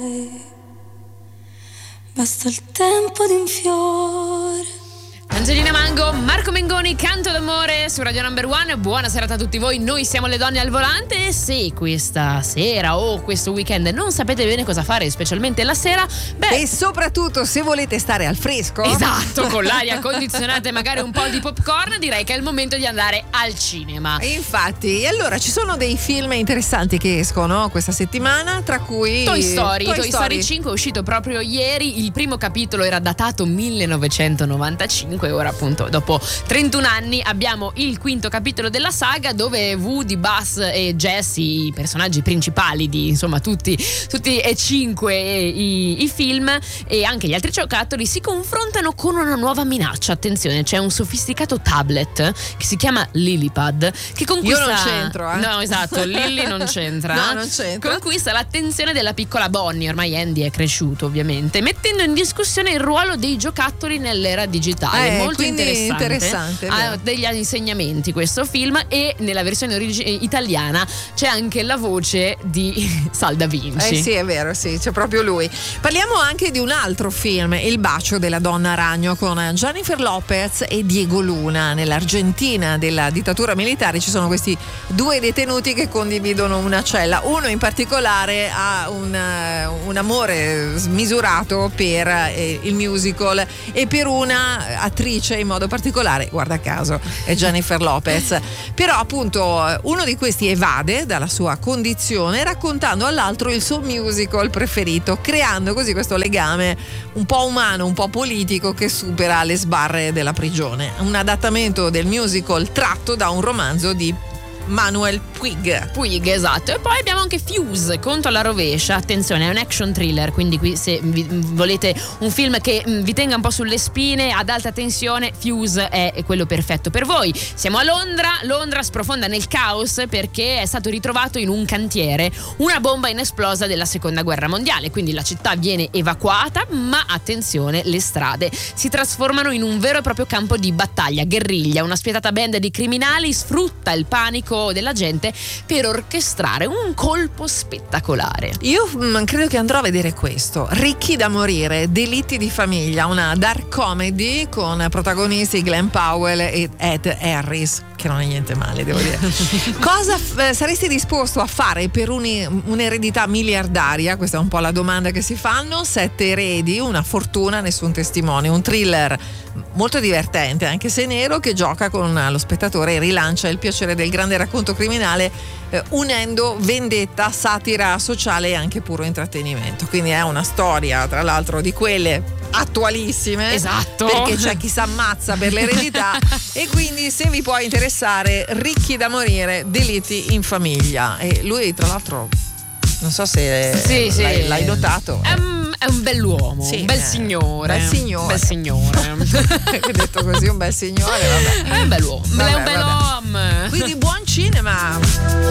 Basta il tempo di un fiore. Angelina Mango, Marco Mengoni, Canto d'amore su Radio Number One. Buona serata a tutti voi, noi siamo le donne al volante. E se questa sera o questo weekend non sapete bene cosa fare, specialmente la sera, e soprattutto se volete stare al fresco, esatto, con l'aria condizionata e magari un po' di popcorn, direi che è il momento di andare al cinema. Infatti, allora ci sono dei film interessanti che escono questa settimana, tra cui Toy Story 5 è uscito proprio ieri. Il primo capitolo era datato 1995. Ora appunto dopo 31 anni abbiamo il quinto capitolo della saga, dove Woody, Buzz e Jessie, i personaggi principali di insomma tutti e 5 i film e anche gli altri giocattoli, si confrontano con una nuova minaccia. Attenzione, c'è un sofisticato tablet che si chiama Lilypad che conquista... Io non c'entro, No, esatto, Lily non c'entra. No, non c'entra. Conquista l'attenzione della piccola Bonnie, ormai Andy è cresciuto ovviamente, mettendo in discussione il ruolo dei giocattoli nell'era digitale. Molto interessante. Ha degli insegnamenti questo film, e nella versione italiana c'è anche la voce di Sal Da Vinci. Sì, è vero, sì, c'è proprio lui. Parliamo anche di un altro film, Il bacio della donna ragno, con Jennifer Lopez e Diego Luna. Nell'Argentina della dittatura militare ci sono questi due detenuti che condividono una cella. Uno in particolare ha un amore smisurato per il musical e per una attrice in modo particolare, guarda caso è Jennifer Lopez. Però appunto uno di questi evade dalla sua condizione raccontando all'altro il suo musical preferito, creando così questo legame un po' umano, un po' politico, che supera le sbarre della prigione. Un adattamento del musical tratto da un romanzo di Manuel Puig, esatto. E poi abbiamo anche Fuse, Conto alla rovescia. Attenzione, è un action thriller, quindi qui se volete un film che vi tenga un po' sulle spine, ad alta tensione, Fuse è quello perfetto per voi. Siamo a Londra sprofonda nel caos perché è stato ritrovato in un cantiere una bomba inesplosa della seconda guerra mondiale, quindi la città viene evacuata, ma attenzione, le strade si trasformano in un vero e proprio campo di battaglia, guerriglia. Una spietata banda di criminali sfrutta il panico della gente per orchestrare un colpo spettacolare. Io credo che andrò a vedere questo, Ricchi da morire, delitti di famiglia, una dark comedy con protagonisti Glenn Powell e Ed Harris, che non è niente male, devo dire. Cosa saresti disposto a fare per un'eredità miliardaria? Questa è un po' la domanda che si fanno. 7 eredi, una fortuna, nessun testimone. Un thriller molto divertente, anche se nero, che gioca con lo spettatore e rilancia il piacere del grande racconto criminale, unendo vendetta, satira sociale e anche puro intrattenimento. Quindi è una storia, tra l'altro, di quelle attualissime, esatto, perché c'è chi s'ammazza per l'eredità e quindi se vi può interessare, Ricchi da morire, delitti in famiglia. E lui tra l'altro non so se l'hai notato, è un bell'uomo, sì, un bel signore. Hai detto così, un bel signore, vabbè. È un bell'uomo, è un bell'uomo. Quindi buon cinema.